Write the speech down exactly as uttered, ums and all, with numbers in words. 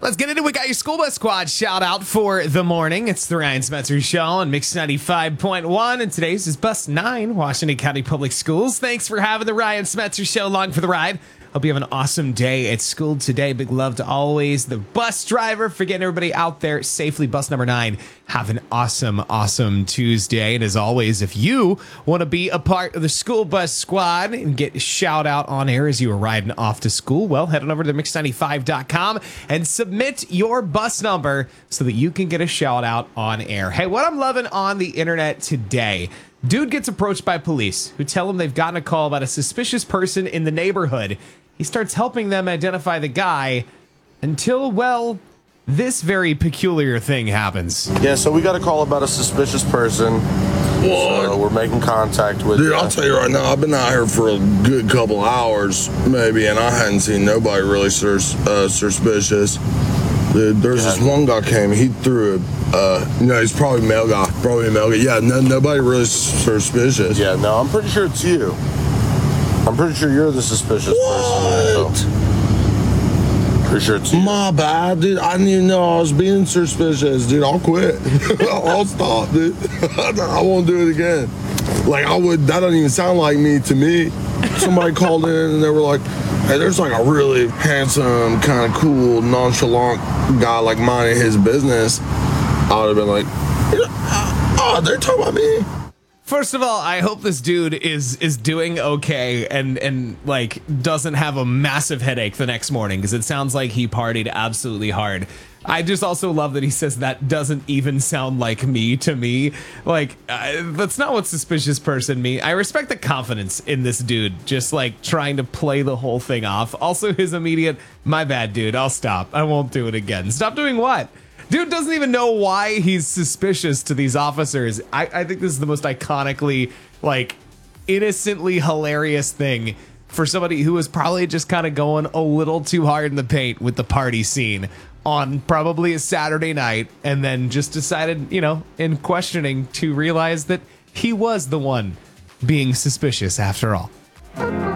Let's get into it. We got your school bus squad shout out for the morning. It's the Ryan Spencer Show on Mix ninety-five point one. And today's is Bus nine, Washington County Public Schools. Thanks for having the Ryan Spencer Show along for the ride. Hope you have an awesome day at school today. Big love to always the bus driver for getting everybody out there safely. Bus number nine, have an awesome, awesome Tuesday. And as always, if you want to be a part of the school bus squad and get a shout out on air as you are riding off to school, well, head on over to mix ninety-five dot com and submit your bus number so that you can get a shout out on air. Hey, what I'm loving on the internet today. Dude gets approached by police who tell him they've gotten a call about a suspicious person in the neighborhood. He starts helping them identify the guy until, well, this very peculiar thing happens. Yeah, so we got a call about a suspicious person. What? So we're making contact with. Dude, uh, I'll tell you right now, I've been out here for a good couple hours, maybe, and I hadn't seen nobody really sus- uh, suspicious. Dude, there's Yeah. this one guy came, he threw a, uh, you know, he's probably a male guy, probably a male guy. Yeah, no, nobody really suspicious. Yeah, no, I'm pretty sure it's you. I'm pretty sure you're the suspicious What? person. So, pretty sure it's you. My bad, dude. I didn't even know I was being suspicious, dude. I'll quit. I'll stop, dude. I won't do it again. Like, I would, that doesn't even sound like me to me. Somebody called in and they were like, hey, there's like a really handsome, kind of cool, nonchalant guy like minding his business. I would have been like, oh, they're talking about me. First of all, I hope this dude is is doing okay and and like doesn't have a massive headache the next morning, because it sounds like he partied absolutely hard. I just also love that he says that doesn't even sound like me to me. Like, uh, that's not what suspicious person mean. I respect the confidence in this dude, just like trying to play the whole thing off. Also, his immediate, my bad, dude, I'll stop. I won't do it again. Stop doing what? Dude doesn't even know why he's suspicious to these officers. I, I think this is the most iconically, like, innocently hilarious thing for somebody who was probably just kind of going a little too hard in the paint with the party scene on probably a Saturday night, and then just decided, you know, in questioning to realize that he was the one being suspicious after all.